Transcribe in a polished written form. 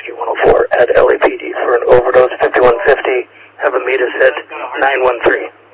Whiskey 104 at LAPD for an overdose 5150. Have a meet us at 913.